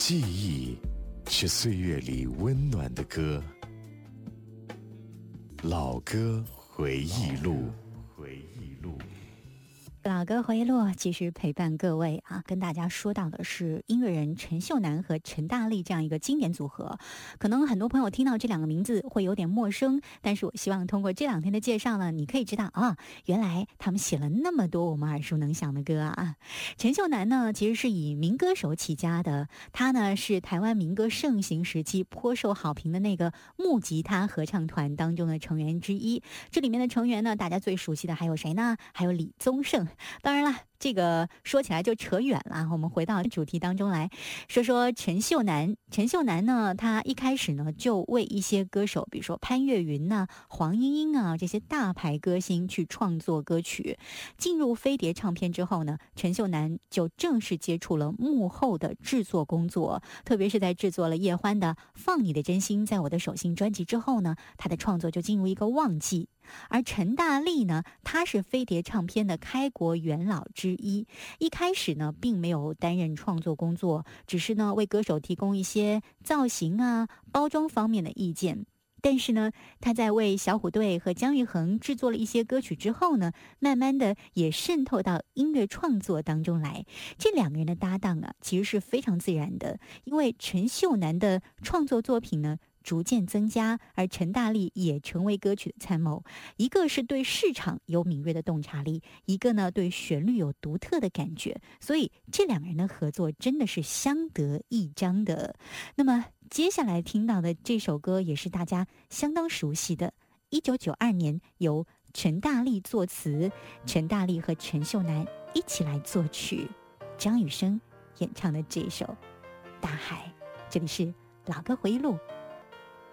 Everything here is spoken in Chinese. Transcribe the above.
记忆是岁月里温暖的歌，老歌回忆录。 老歌回忆录继续陪伴各位啊，跟大家说到的是音乐人陈秀楠和陈大力这样一个经典组合。可能很多朋友听到这两个名字会有点陌生，但是我希望通过这两天的介绍呢，你可以知道啊，原来他们写了那么多我们耳熟能详的歌啊。陈秀楠呢，其实是以民歌手起家的，他呢是台湾民歌盛行时期颇受好评的那个木吉他合唱团当中的成员之一。这里面的成员呢，大家最熟悉的还有谁呢？还有李宗盛。当然了，这个说起来就扯远了，我们回到主题当中来说说陈秀楠。陈秀楠呢，他一开始呢就为一些歌手，比如说潘越云啊、黄莺莺啊这些大牌歌星去创作歌曲。进入飞碟唱片之后呢，陈秀楠就正式接触了幕后的制作工作，特别是在制作了叶欢的《放你的真心在我的手心》专辑之后呢，他的创作就进入一个旺季。而陈大力呢，他是飞碟唱片的开国元老之一，一开始呢并没有担任创作工作，只是呢为歌手提供一些造型啊、包装方面的意见。但是呢，他在为小虎队和姜育恒制作了一些歌曲之后呢，慢慢的也渗透到音乐创作当中来。这两个人的搭档啊，其实是非常自然的，因为陈秀楠的创作作品呢逐渐增加，而陈大力也成为歌曲的参谋。一个是对市场有敏锐的洞察力，一个呢对旋律有独特的感觉，所以这两个人的合作真的是相得益彰的。那么接下来听到的这首歌也是大家相当熟悉的，1992年由陈大力作词，陈大力和陈秀楠一起来作曲，张雨生演唱的这首《大海》。这里是老歌回忆录，